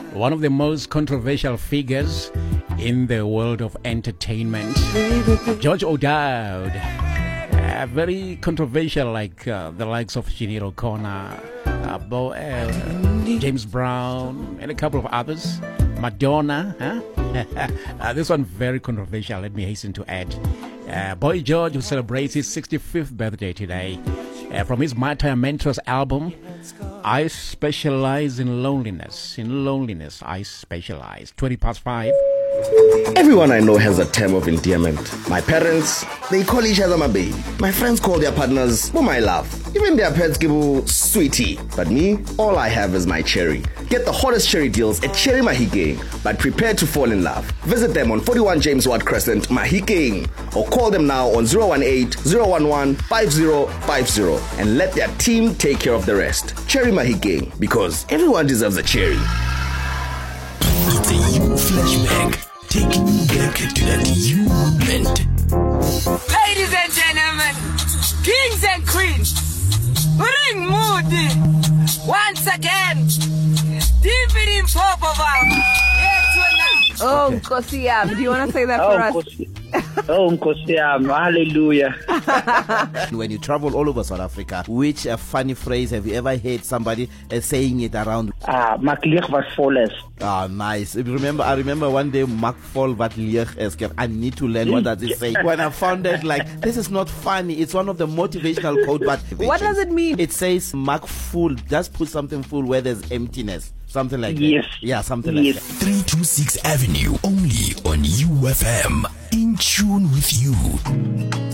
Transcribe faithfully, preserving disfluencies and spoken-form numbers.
one of the most controversial figures in the world of entertainment, George O'Dowd. Uh, very controversial, like uh, the likes of Sinead O'Connor, uh, Bo, uh, James Brown, and a couple of others. Madonna. Huh? uh, this one very controversial, let me hasten to add. Uh, Boy George, who celebrates his sixty-fifth birthday today. Uh, from his My Time Mentors album, I Specialize in Loneliness. In loneliness, I specialize. twenty past five. Everyone I know has a term of endearment. My parents, they call each other my baby. My friends call their partners, oh my love. Even their pets give you sweetie. But me, all I have is my cherry. Get the hottest cherry deals at Cherry Mahikeng, but prepare to fall in love. Visit them on forty-one James Watt Crescent, Mahikeng, or call them now on zero one eight, zero one one, five zero five zero and let their team take care of the rest. Cherry Mahikeng, because everyone deserves a cherry. It's a you flashback, taking you back to that you moment. Ladies and gentlemen, kings and queens, bring Moody once again. Deep in Popoval. Oh, Nkosi yami, do you want to say that for us? Oh, Nkosi yami, hallelujah. When you travel all over South Africa, which uh, funny phrase have you ever heard somebody uh, saying it around? Ah, Maak lieg wat vol is. Ah, nice. Remember, I remember one day, Maak vol wat lieg is. I need to learn what does it say. When I found it, like, this is not funny. It's one of the motivational quote, but what does it mean? It says Maak full. Just put something full where there's emptiness. Something like yes. that. Yeah, something yes. like that. three two six Avenue, only on U F M. In tune with you.